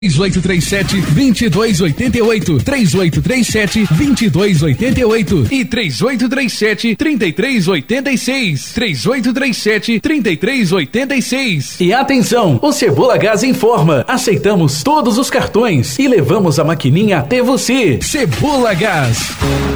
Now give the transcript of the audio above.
3837-2288, 3837-2288 e 3837-3386, 3837-3386. E atenção, o Cebola Gás informa, aceitamos todos os cartões e levamos a maquininha até você. Cebola Gás.